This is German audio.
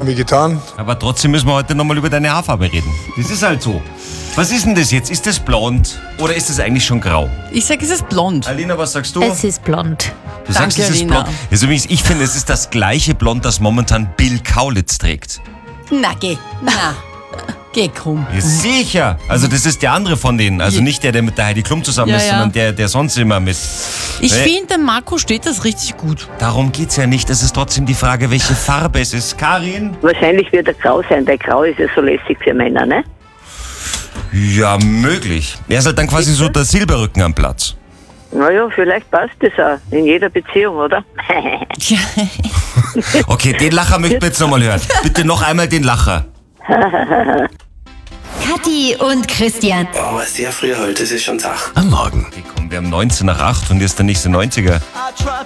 Haben wir getan. Aber trotzdem müssen wir heute nochmal über deine Haarfarbe reden. Das ist halt so. Was ist denn das jetzt? Ist das blond oder ist das eigentlich schon grau? Ich sag, es ist blond. Alina, was sagst du? Es ist blond. Du sagst, Danke, es ist Alina. blond. Also ich finde, es ist das gleiche Blond, das momentan Bill Kaulitz trägt. Na, geh. Na, geh krumm. Ja, sicher. Also das ist der andere von denen. Also nicht der mit der Heidi Klum zusammen ist, sondern der sonst immer mit... Ich finde, dem Marco steht das richtig gut. Darum geht's ja nicht. Es ist trotzdem die Frage, welche Farbe es ist. Karin? Wahrscheinlich wird er grau sein, weil grau ist ja so lässig für Männer, ne? Ja, möglich. Er ist halt dann quasi so der Silberrücken am Platz. Naja, vielleicht passt das auch in jeder Beziehung, oder? Okay, den Lacher möchten wir jetzt nochmal hören. Bitte noch einmal den Lacher. Kathi und Christian. Oh, was der früher heute, das ist schon Sach. Am Morgen. Okay, komm, wir haben 19 nach 8 und jetzt der nächste 90er.